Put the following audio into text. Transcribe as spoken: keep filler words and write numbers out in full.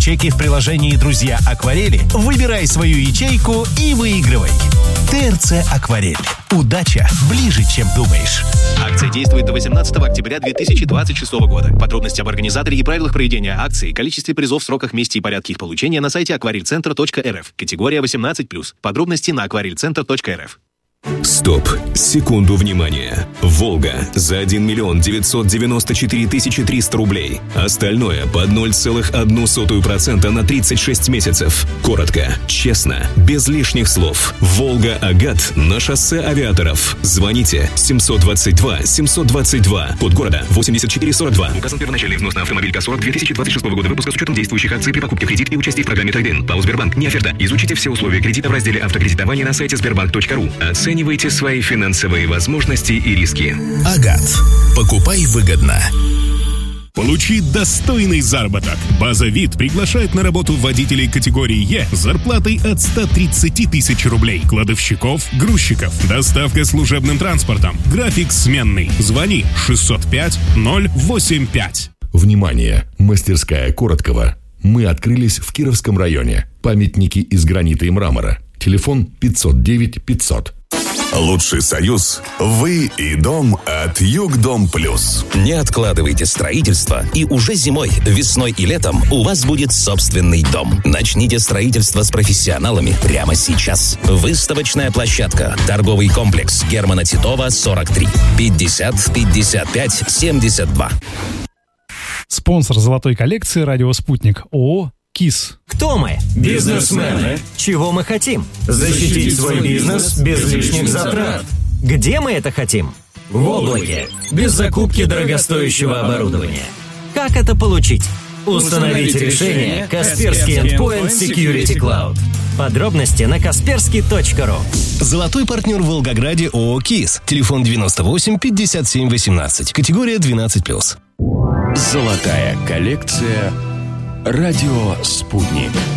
чеки в приложении «Друзья Акварели», выбирай свою ячейку и выигрывай. ТРЦ «Акварель». Удача ближе, чем думаешь. Акция действует до восемнадцатого октября две тысячи двадцать шестого года. Подробности об организаторе и правилах проведения акции, количестве призов, сроках, месте и порядке их получения на сайте акварельцентр точка эр эф. Категория восемнадцать плюс. Подробности на акварельцентр точка эр эф. Стоп. Секунду внимания. «Волга» за один миллион девятьсот девяносто четыре тысячи триста рублей. Остальное под ноль целых одну сотую процента на тридцать шесть месяцев. Коротко, честно, без лишних слов. «Волга Агат» на шоссе авиаторов. Звоните семьсот двадцать два семьсот двадцать два. Код города восемьдесят четыре сорок два. Указан первоначальный взнос на автомобиль КА-сорок две тысячи двадцать шестого года выпуска с учетом действующих акций при покупке в кредит и участии в программе «Трейд-ин». ПАО «Сбербанк». Не оферта. Изучите все условия кредита в разделе «Автокредитование» на сайте сбербанк точка ру. Оценивайте свои финансовые возможности и риски. Агат. Покупай выгодно. Получи достойный заработок. База ВИД приглашает на работу водителей категории Е с зарплатой от ста тридцати тысяч рублей, кладовщиков, грузчиков, доставка служебным транспортом, график сменный. Звони шестьсот пять ноль восемь пять. Внимание! Мастерская Короткова. Мы открылись в Кировском районе. Памятники из гранита и мрамора. Телефон пятьсот девять пятьсот. Лучший союз – вы и дом от Югдом Плюс. Не откладывайте строительство, и уже зимой, весной и летом у вас будет собственный дом. Начните строительство с профессионалами прямо сейчас. Выставочная площадка. Торговый комплекс Германа Титова, сорок три. пятьдесят пятьдесят пять семьдесят два. Спонсор золотой коллекции «Радио Спутник» ООО КИС. Кто мы? Бизнесмены. Чего мы хотим? Защитить свой бизнес без лишних затрат. Где мы это хотим? В облаке. Без закупки дорогостоящего оборудования. Как это получить? Установите решение Касперский Endpoint Security Cloud. Подробности на касперский точка ру. Золотой партнер в Волгограде ООО КИС. Телефон девяносто восемь пятьдесят семь восемнадцать. Категория двенадцать плюс. Золотая коллекция «Радио Спутник».